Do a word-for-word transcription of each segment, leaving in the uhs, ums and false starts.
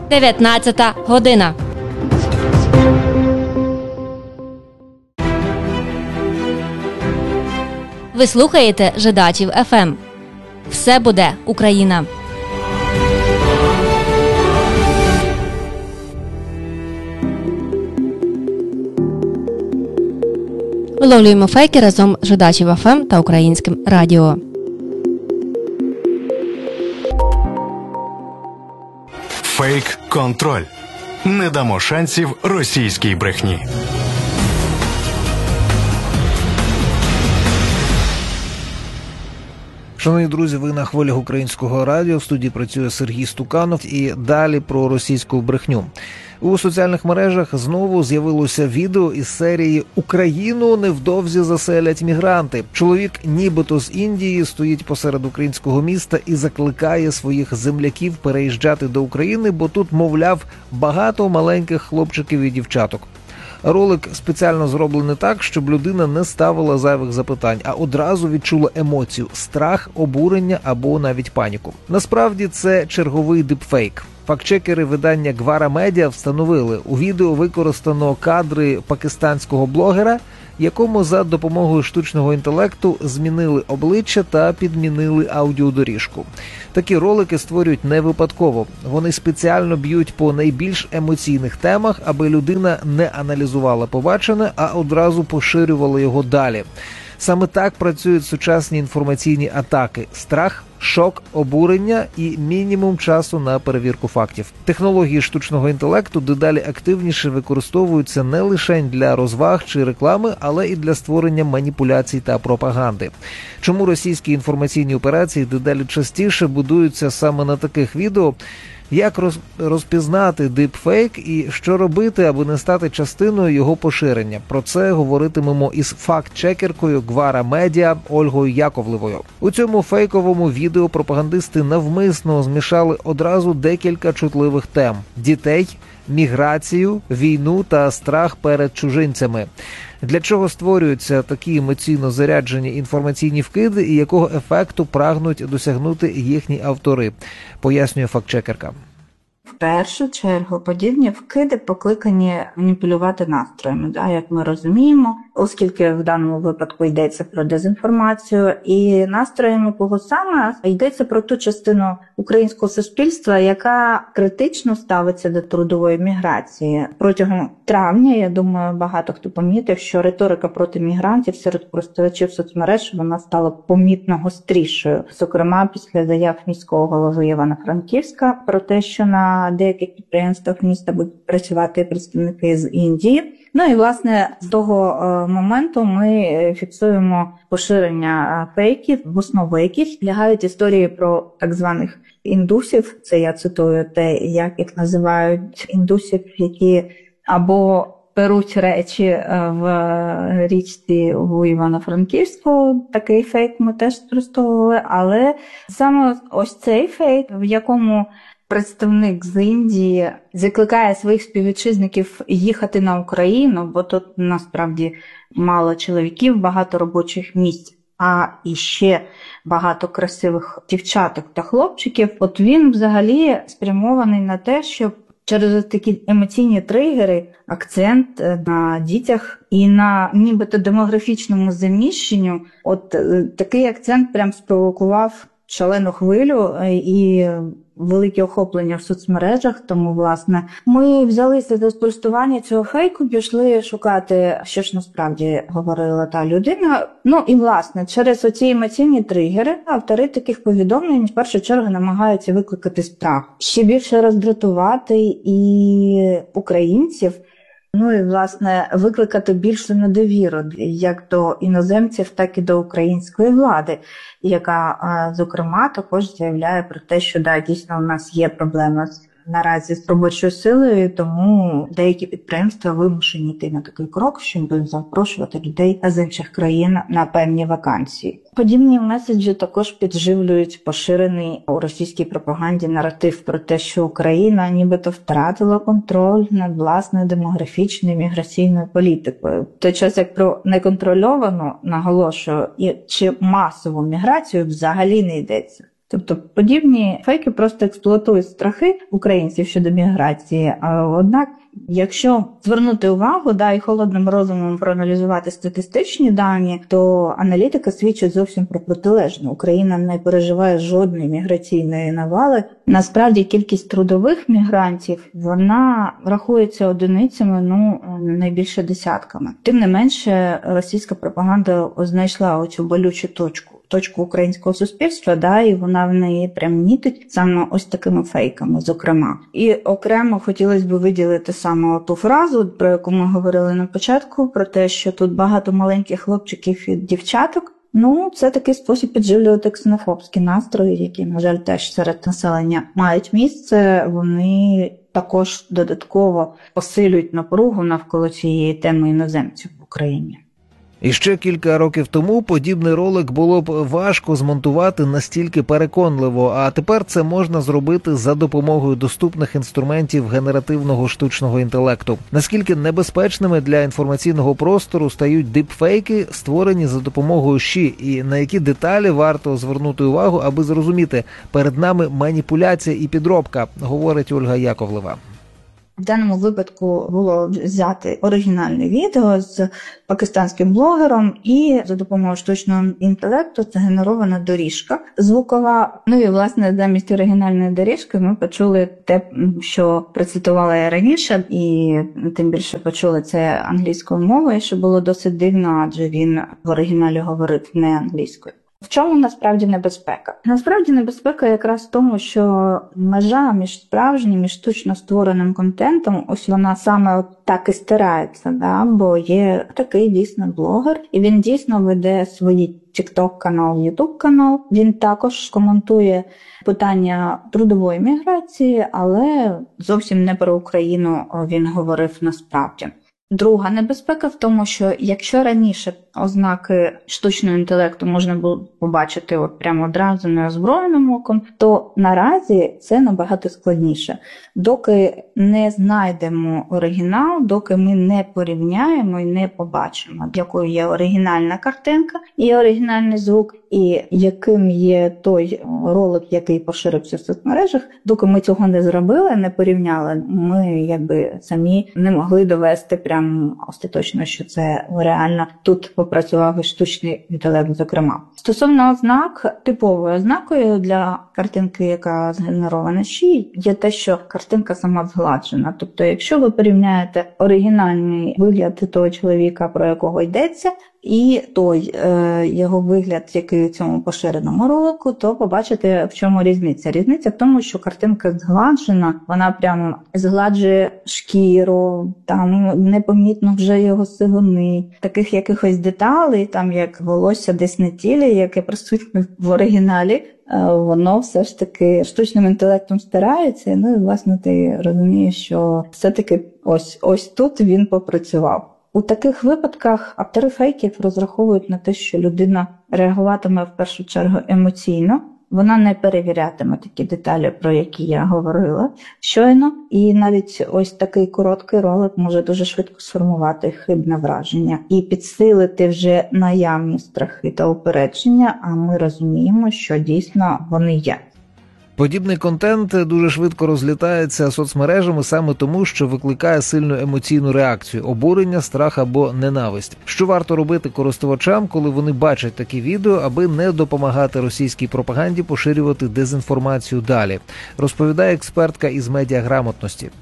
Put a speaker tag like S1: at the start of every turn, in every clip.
S1: дев'ятнадцята година. Ви слухаєте Жидачів еф ем. Все буде Україна. Виловлюємо фейки разом з Жидачів еф ем та Українським радіо.
S2: Фейк-контроль. Не дамо шансів російській брехні.
S3: Шановні друзі, ви на хвилях Українського радіо. В студії працює Сергій Стуканов. І далі про російську брехню. У соціальних мережах знову з'явилося відео із серії «Україну невдовзі заселять мігранти». Чоловік нібито з Індії стоїть посеред українського міста і закликає своїх земляків переїжджати до України, бо тут, мовляв, багато маленьких хлопчиків і дівчаток. Ролик спеціально зроблений так, щоб людина не ставила зайвих запитань, а одразу відчула емоцію – страх, обурення або навіть паніку. Насправді це черговий дипфейк. Фактчекери видання Гвара Медіа встановили, у відео використано кадри пакистанського блогера, якому за допомогою штучного інтелекту змінили обличчя та підмінили аудіодоріжку. Такі ролики створюють не випадково. Вони спеціально б'ють по найбільш емоційних темах, аби людина не аналізувала побачене, а одразу поширювала його далі. Саме так працюють сучасні інформаційні атаки – страх, шок, обурення і мінімум часу на перевірку фактів. Технології штучного інтелекту дедалі активніше використовуються не лише для розваг чи реклами, але і для створення маніпуляцій та пропаганди. Чому російські інформаційні операції дедалі частіше будуються саме на таких відео? Як розпізнати дипфейк і що робити, аби не стати частиною його поширення? Про це говоритимемо із факт-чекеркою Гвара Медіа Ольгою Яковлевою. У цьому фейковому відео пропагандисти навмисно змішали одразу декілька чутливих тем – дітей, міграцію, війну та страх перед чужинцями. Для чого створюються такі емоційно заряджені інформаційні вкиди і якого ефекту прагнуть досягнути їхні автори, пояснює фактчекерка.
S4: В першу чергу подібні вкиди покликані маніпулювати настроями, да, як ми розуміємо, оскільки в даному випадку йдеться про дезінформацію, і настроями кого саме йдеться про ту частину українського суспільства, яка критично ставиться до трудової міграції. Протягом травня, я думаю, багато хто помітив, що риторика проти мігрантів серед користувачів соцмереж, вона стала помітно гострішою. Зокрема, після заяв міського голови Івано-Франківська про те, що на деяких підприємствах міста будуть працювати представники з Індії. Ну і, власне, з того е, моменту ми фіксуємо поширення фейків, в основу яких лягають історії про так званих індусів. Це я цитую те, як їх називають, індусів, які або беруть речі в річці у Івано-Франківську. Такий фейк ми теж використовували, але саме ось цей фейк, в якому представник з Індії закликає своїх співвітчизників їхати на Україну, бо тут насправді мало чоловіків, багато робочих місць, а іще багато красивих дівчаток та хлопчиків. От він взагалі спрямований на те, щоб через такі емоційні тригери, акцент на дітях і на нібито демографічному заміщенню, от такий акцент прям спровокував шалену хвилю і велике охоплення в соцмережах, тому, власне, ми взялися до спростування цього фейку, пішли шукати, що ж насправді говорила та людина. Ну і, власне, через оці емоційні тригери автори таких повідомлень в першу чергу намагаються викликати страх, ще більше роздратувати і українців, ну і, власне, викликати більшу недовіру як до іноземців, так і до української влади, яка, зокрема, також заявляє про те, що, да, дійсно, у нас є проблема наразі з робочою силою, тому деякі підприємства вимушені йти на такий крок, щоб запрошувати людей з інших країн на певні вакансії. Подібні меседжі також підживлюють поширений у російській пропаганді наратив про те, що Україна нібито втратила контроль над власною демографічною міграційною політикою. В той час як про неконтрольовану, наголошую, і чи масову міграцію взагалі не йдеться. Тобто подібні фейки просто експлуатують страхи українців щодо міграції. А однак, якщо звернути увагу, да, і холодним розумом проаналізувати статистичні дані, то аналітика свідчить зовсім про протилежне. Україна не переживає жодної міграційної навали. Насправді кількість трудових мігрантів, вона рахується одиницями, ну, найбільше десятками. Тим не менше, російська пропаганда знайшла оцю болючу точку. точку українського суспільства, да, і вона в неї прям мітить саме ось такими фейками, зокрема. І окремо хотілося б виділити саме ту фразу, про яку ми говорили на початку, про те, що тут багато маленьких хлопчиків і дівчаток. Ну, це такий спосіб підживлювати ксенофобські настрої, які, на жаль, теж серед населення мають місце. Вони також додатково посилюють напругу навколо цієї теми іноземців в Україні.
S3: І ще кілька років тому подібний ролик було б важко змонтувати настільки переконливо, а тепер це можна зробити за допомогою доступних інструментів генеративного штучного інтелекту. Наскільки небезпечними для інформаційного простору стають дипфейки, створені за допомогою ЩІ, і на які деталі варто звернути увагу, аби зрозуміти, перед нами маніпуляція і підробка, говорить Ольга Яковлева.
S4: В даному випадку було взято оригінальне відео з пакистанським блогером, і за допомогою штучного інтелекту згенерована доріжка звукова. Ну і, власне, замість оригінальної доріжки ми почули те, що процитувала я раніше, і тим більше почули це англійською мовою, що було досить дивно, адже він в оригіналі говорив не англійською. В чому насправді небезпека? Насправді небезпека якраз в тому, що межа між справжнім і штучно створеним контентом, ось вона саме от так і стирається, да? Бо є такий дійсно блогер, і він дійсно веде свої TikTok-канал, YouTube-канал. Він також коментує питання трудової міграції, але зовсім не про Україну він говорив насправді. Друга небезпека в тому, що якщо раніше ознаки штучного інтелекту можна було побачити от прямо одразу неозброєним оком, то наразі це набагато складніше. Доки не знайдемо оригінал, доки ми не порівняємо і не побачимо, якою є оригінальна картинка і оригінальний звук, і яким є той ролик, який поширився в соцмережах, доки ми цього не зробили, не порівняли, ми якби самі не могли довести прям остаточно, що це реально тут попрацював і штучний інтелект, зокрема. Стосовно ознак, типовою ознакою для картинки, яка згенерована ЩІ, є те, що картинка сама згладжена. Тобто, якщо ви порівняєте оригінальний вигляд того чоловіка, про якого йдеться, і той е, його вигляд, який у цьому поширеному ролику, то побачите, в чому різниця. Різниця в тому, що картинка згладжена, вона прямо згладжує шкіру, там непомітно вже його сивини, таких якихось деталей, там як волосся десь на тілі, яке присутнє в оригіналі, воно все ж таки штучним інтелектом стирається, ну і, власне, ти розумієш, що все-таки ось, ось тут він попрацював. У таких випадках автори фейків розраховують на те, що людина реагуватиме в першу чергу емоційно, вона не перевірятиме такі деталі, про які я говорила щойно, і навіть ось такий короткий ролик може дуже швидко сформувати хибне враження і підсилити вже наявні страхи та упередження, а ми розуміємо, що дійсно вони є.
S3: Подібний контент дуже швидко розлітається соцмережами саме тому, що викликає сильну емоційну реакцію – обурення, страх або ненависть. Що варто робити користувачам, коли вони бачать такі відео, аби не допомагати російській пропаганді поширювати дезінформацію далі, розповідає експертка із медіаграмотності.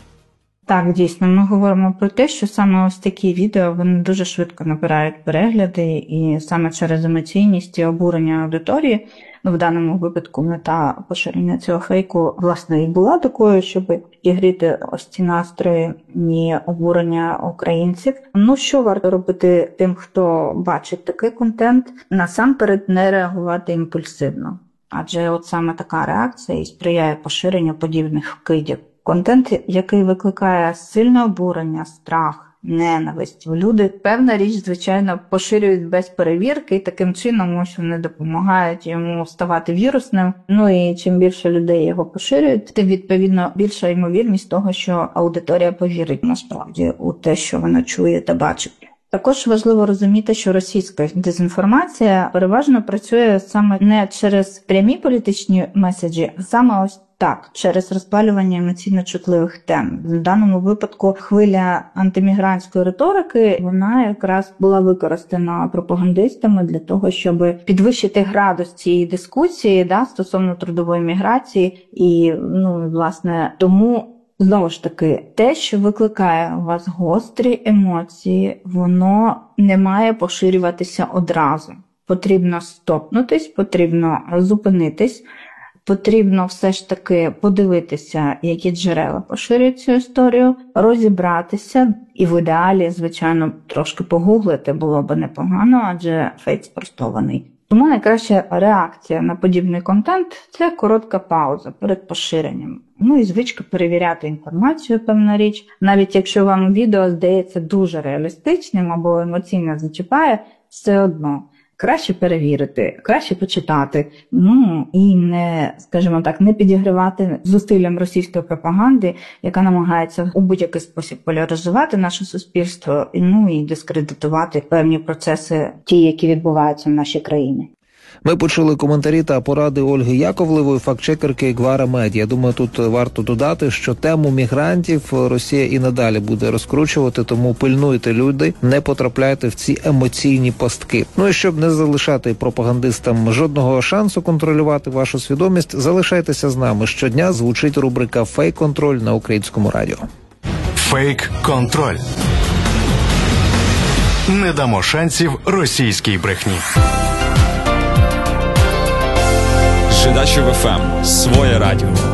S4: Так, дійсно, ми говоримо про те, що саме ось такі відео, вони дуже швидко набирають перегляди, і саме через емоційність і обурення аудиторії, ну, в даному випадку мета поширення цього фейку, власне, і була такою, щоб підігріти ось ці настрої і обурення українців. Ну, що варто робити тим, хто бачить такий контент? Насамперед не реагувати імпульсивно, адже от саме така реакція і сприяє поширенню подібних вкидів. Контент, який викликає сильне обурення, страх, ненависть. Люди, певна річ, звичайно, поширюють без перевірки, і таким чином ось вони допомагають йому ставати вірусним. Ну і чим більше людей його поширюють, тим, відповідно, більша ймовірність того, що аудиторія повірить насправді у те, що вона чує та бачить. Також важливо розуміти, що російська дезінформація переважно працює саме не через прямі політичні меседжі, а саме ось так, через розпалювання емоційно чутливих тем. В даному випадку хвиля антимігрантської риторики, вона якраз була використана пропагандистами для того, щоб підвищити градус цієї дискусії, да, стосовно трудової міграції. І, ну, власне, тому знову ж таки, те, що викликає у вас гострі емоції, воно не має поширюватися одразу. Потрібно стопнутись, потрібно зупинитись, потрібно все ж таки подивитися, які джерела поширюють цю історію, розібратися і в ідеалі, звичайно, трошки погуглити було б непогано, адже фейк спростований. Тому найкраща реакція на подібний контент – це коротка пауза перед поширенням. Ну і звичка перевіряти інформацію, певна річ. Навіть якщо вам відео здається дуже реалістичним або емоційно зачіпає, все одно краще перевірити, краще почитати. Ну і не, скажімо так, не підігривати зусиллям російської пропаганди, яка намагається у будь-який спосіб поляризувати наше суспільство, ну і дискредитувати певні процеси, ті, які відбуваються в нашій країні.
S3: Ми почули коментарі та поради Ольги Яковлевої, фактчекерки Гвара Медіа. Думаю, тут варто додати, що тему мігрантів Росія і надалі буде розкручувати, тому пильнуйте, люди, не потрапляйте в ці емоційні пастки. Ну і щоб не залишати пропагандистам жодного шансу контролювати вашу свідомість, залишайтеся з нами. Щодня звучить рубрика «Фейк-контроль» на Українському радіо.
S2: Фейк-контроль. Не дамо шансів російській брехні.
S5: Жидачів еф ем. Своє радіо.